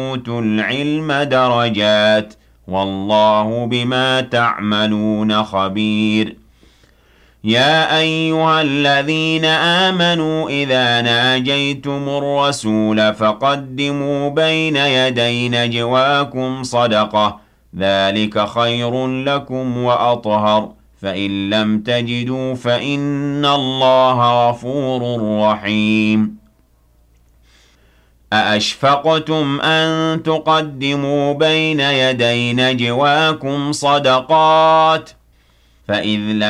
أُوتُوا الْعِلْمَ دَرَجَاتٍ وَاللَّهُ بِمَا تَعْمَلُونَ خَبِيرٌ يَا أَيُّهَا الَّذِينَ آمَنُوا إِذَا نَاجَيْتُمُ الرَّسُولَ فَقَدِّمُوا بَيْنَ يَدَيْ نَجْوَاكُمْ صَدَقَةً ذَلِكَ خَيْرٌ لَّكُمْ وَأَطْهَرُ فَإِن لَّمْ تَجِدُوا فَإِنَّ اللَّهَ غَفُورٌ رَّحِيمٌ أَأَشْفَقْتُمْ أَن تُقَدِّمُوا بَيْنَ يَدَيْ نَجْوَاكُمْ صَدَقَاتٍ فَإِذْ